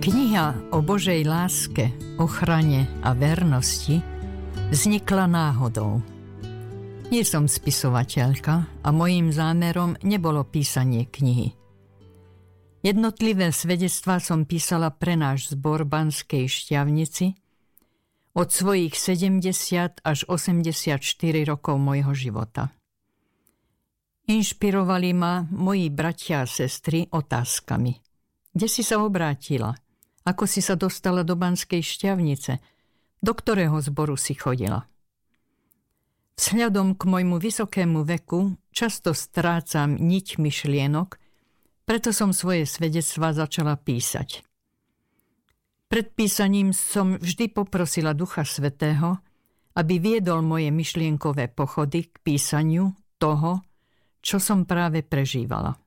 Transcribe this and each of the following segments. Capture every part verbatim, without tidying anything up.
Kniha o Božej láske, ochrane a vernosti vznikla náhodou. Nie som spisovateľka a mojím zámerom nebolo písanie knihy. Jednotlivé svedectvá som písala pre náš zbor Banskej Štiavnici od svojich sedemdesiat až osemdesiatštyri rokov mojho života. Inšpirovali ma moji bratia a sestry otázkami. Kde si sa obrátila? Ako si sa dostala do Banskej Štiavnice? Do ktorého zboru si chodila? Vzhľadom k môjmu vysokému veku často strácam niť myšlienok, preto som svoje svedectvá začala písať. Pred písaním som vždy poprosila Ducha Svätého, aby viedol moje myšlienkové pochody k písaniu toho, čo som práve prežívala.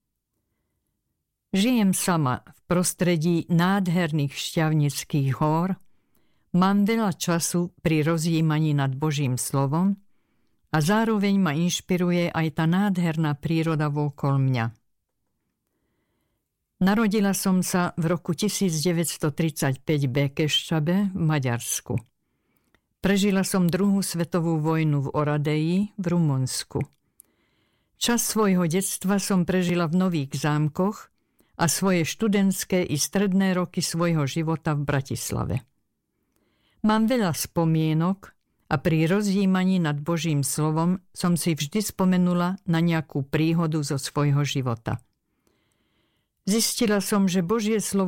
Žijem sama v prostredí nádherných šťavnických hôr, mám veľa času pri rozjímaní nad Božím slovom a zároveň ma inšpiruje aj tá nádherná príroda vôkol mňa. Narodila som sa v roku devätnásťtridsaťpäť v Békeščabe v Maďarsku. Prežila som druhú svetovú vojnu v Oradeji v Rumunsku. Čas svojho detstva som prežila v Nových Zámkoch a svoje študentské i stredné roky svojho života v Bratislave. Mám veľa spomienok a pri rozjímaní nad Božím slovom som si vždy spomenula na nejakú príhodu zo svojho života. Zistila som, že Božie slovo